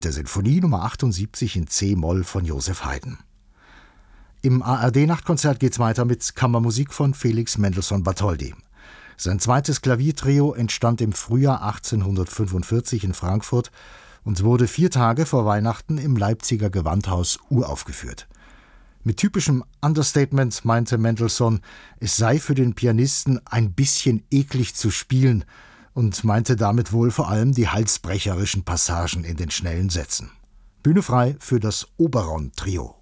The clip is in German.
der Sinfonie Nummer 78 in C-Moll von Joseph Haydn. Im ARD-Nachtkonzert geht's weiter mit Kammermusik von Felix Mendelssohn Bartholdy. Sein zweites Klaviertrio entstand im Frühjahr 1845 in Frankfurt und wurde 4 Tage vor Weihnachten im Leipziger Gewandhaus uraufgeführt. Mit typischem Understatement meinte Mendelssohn, es sei für den Pianisten ein bisschen eklig zu spielen und meinte damit wohl vor allem die halsbrecherischen Passagen in den schnellen Sätzen. Bühne frei für das Oberon-Trio.